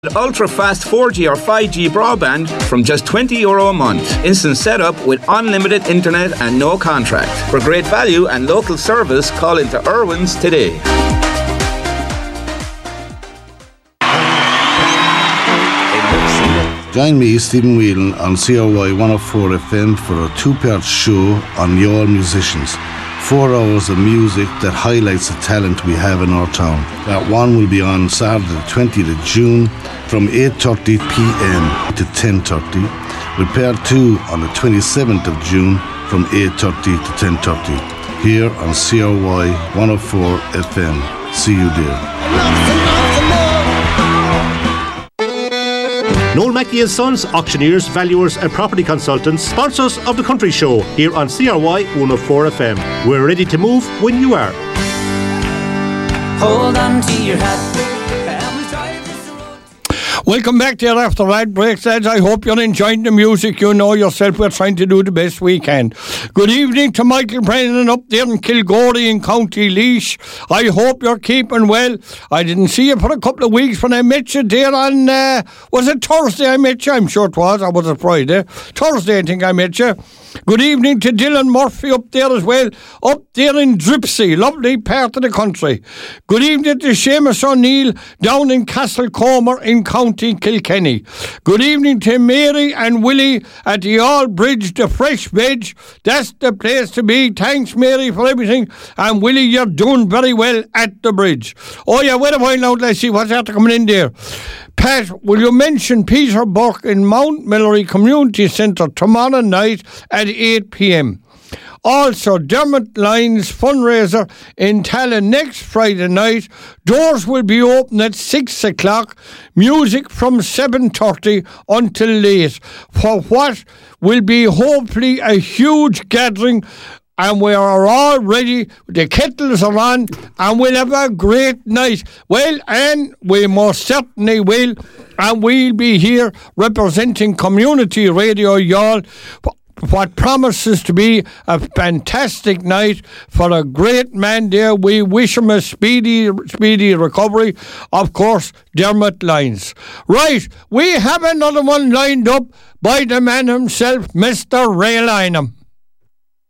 Ultra-fast 4G or 5G broadband from just €20 a month. Instant setup with unlimited internet and no contract. For great value and local service, call into Irwin's today. Join me, Stephen Whelan, on CRY 104 FM for a two-part show on your musicians. 4 hours of music that highlights the talent we have in our town. Part 1 will be on Saturday the 20th of June from 8:30 p.m. to 10:30, with Part 2 on the 27th of June from 8:30 to 10:30, here on CRY 104 FM. See you there. Noel Mackey and Sons, auctioneers, valuers and property consultants, sponsors of the Country Show here on CRY 104 FM. We're ready to move when you are. Hold on to your hat. Welcome back there after ad breaks, lads. I hope you're enjoying the music. You know yourself, we're trying to do the best we can. Good evening to Michael Brennan up there in Kilgorey in County Laois. I hope you're keeping well. I didn't see you for a couple of weeks when I met you there on, was it Thursday I met you? I'm sure it was, or was it Friday? Thursday I think I met you. Good evening to Dylan Murphy up there as well, up there in Dripsey, lovely part of the country. Good evening to Seamus O'Neill down in Castlecomer in County Kilkenny. Good evening to Mary and Willie at the All Bridge, the Fresh Veg. That's the place to be. Thanks, Mary, for everything. And Willie, you're doing very well at the bridge. Oh yeah, wait a while now, let's see what's after coming in there. Pat, will you mention Peter Burke in Mount Melleray Community Centre tomorrow night at 8 p.m. Also, Dermot Lyons fundraiser in Tallinn next Friday night. Doors will be open at 6 o'clock. Music from 7:30 until late. For what will be hopefully a huge gathering. And we are all ready, the kettles are on, and we'll have a great night. Well, and we most certainly will, and we'll be here representing Community Radio, y'all. What promises to be a fantastic night for a great man there. We wish him a speedy recovery. Of course, Dermot Lyons. Right, we have another one lined up by the man himself, Mr. Ray Lynham.